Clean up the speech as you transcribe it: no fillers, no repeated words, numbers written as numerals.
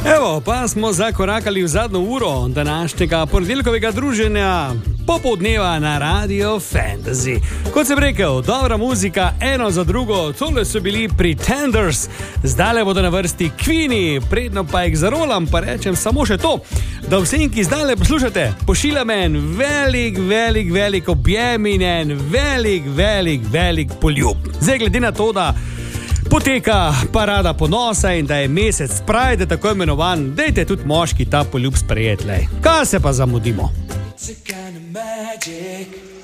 Evo, pa smo zakorakali v zadnjo uro današnjega ponedeljkovega druženja popoldneva na Radio Fantasy. Kot sem rekel, dobra muzika, eno za drugo, tole so bili Pretenders, zdaj bodo na vrsti Queeni, predno pa jih zarolam, pa rečem samo še to, da vsem, ki zdaj poslušate, pošiljam en velik objem in en velik poljub. Zdaj, glede na to, da poteka parada ponosa in da je mesec Pride tako imenovan, dajte tudi moški ta poljub sprejeti, lej. Kaj se pa zamudimo?